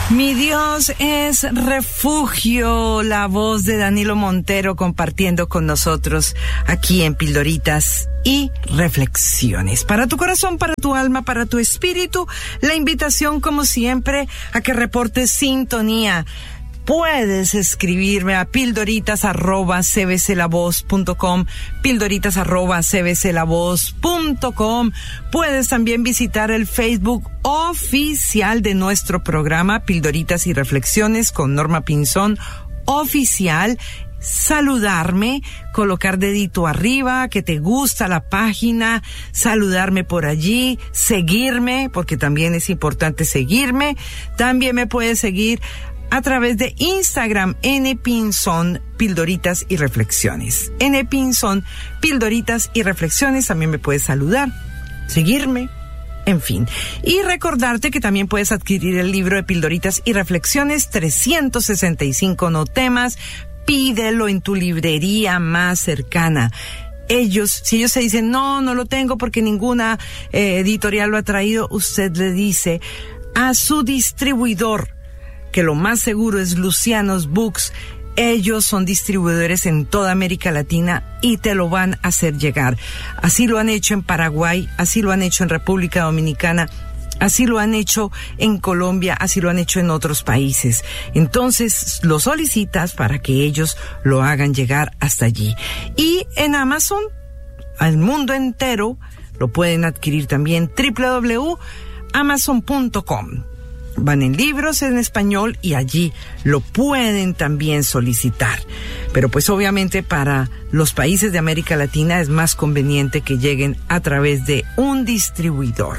Mi Dios es refugio, la voz de Danilo Montero compartiendo con nosotros aquí en Pildoritas y Reflexiones. Para tu corazón, para tu alma, para tu espíritu, la invitación como siempre a que reportes sintonía. Puedes escribirme a pildoritas@cbclavoz.com, pildoritas@cbclavoz.com. Puedes también visitar el Facebook oficial de nuestro programa, Pildoritas y Reflexiones con Norma Pinzón Oficial. Saludarme, colocar dedito arriba, que te gusta la página, saludarme por allí, seguirme, porque también es importante seguirme. También me puedes seguir a través de Instagram, npinzón, Pildoritas y Reflexiones. npinzón, Pildoritas y Reflexiones. También me puedes saludar, seguirme, en fin. Y recordarte que también puedes adquirir el libro de Pildoritas y Reflexiones, 365 no temas. Pídelo en tu librería más cercana. Si ellos se dicen, no lo tengo porque ninguna editorial lo ha traído, usted le dice a su distribuidor, que lo más seguro es Lucianos Books. Ellos son distribuidores en toda América Latina y te lo van a hacer llegar. Así lo han hecho en Paraguay, así lo han hecho en República Dominicana, así lo han hecho en Colombia, así lo han hecho en otros países. Entonces lo solicitas para que ellos lo hagan llegar hasta allí. Y en Amazon, al mundo entero, lo pueden adquirir también, www.amazon.com. Van en libros en español y allí lo pueden también solicitar. Pero pues obviamente para los países de América Latina es más conveniente que lleguen a través de un distribuidor.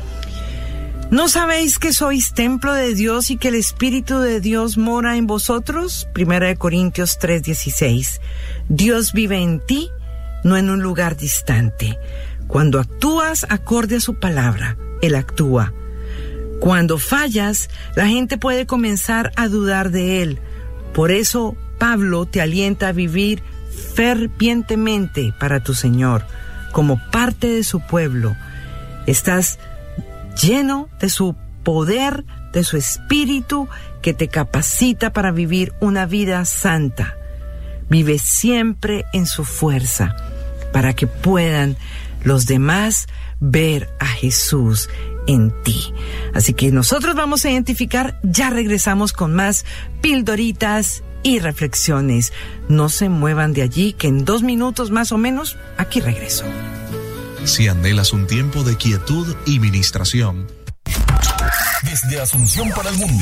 ¿No sabéis que sois templo de Dios y que el Espíritu de Dios mora en vosotros? 1 Corintios 3:16. Dios vive en ti, no en un lugar distante. Cuando actúas acorde a su palabra, Él actúa. Cuando fallas, la gente puede comenzar a dudar de Él. Por eso, Pablo te alienta a vivir fervientemente para tu Señor, como parte de su pueblo. Estás lleno de su poder, de su espíritu, que te capacita para vivir una vida santa. Vive siempre en su fuerza, para que puedan los demás ver a Jesús en ti. Así que nosotros vamos a identificar, ya regresamos con más Pildoritas y Reflexiones. No se muevan de allí, que en 2 minutos más o menos, aquí regreso. Si anhelas un tiempo de quietud y ministración. Desde Asunción para el mundo.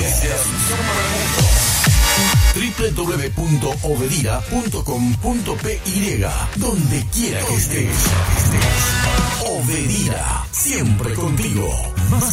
www.obedira.com.py. Donde quiera que estés. Obedira, siempre contigo. Más